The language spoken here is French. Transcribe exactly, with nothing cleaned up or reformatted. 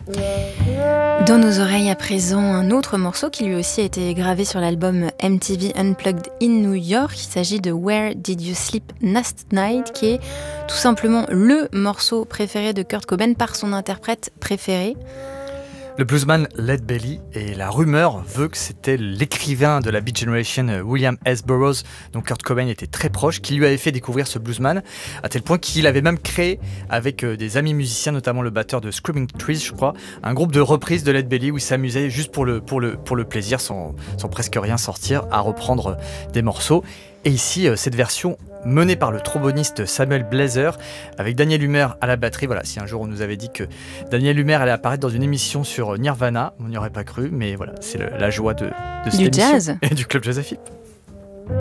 Dans nos oreilles à présent, un autre morceau qui lui aussi a été gravé sur l'album M T V Unplugged in New York. Il s'agit de Where Did You Sleep Last Night, qui est tout simplement le morceau préféré de Kurt Cobain par son interprète préféré. Le bluesman Lead Belly, et la rumeur veut que c'était l'écrivain de la Beat Generation William S. Burroughs, dont Kurt Cobain était très proche, qui lui avait fait découvrir ce bluesman, à tel point qu'il avait même créé, avec des amis musiciens, notamment le batteur de Screaming Trees, je crois, un groupe de reprises de Lead Belly où il s'amusait juste pour le, pour le, pour le plaisir, sans, sans presque rien sortir, à reprendre des morceaux. Et ici, cette version menée par le tromboniste Samuel Blazer, avec Daniel Humer à la batterie. Voilà, si un jour on nous avait dit que Daniel Humer allait apparaître dans une émission sur Nirvana, on n'y aurait pas cru, mais voilà, c'est le, la joie de, de cette du émission jazz et du Club Jazz F I P.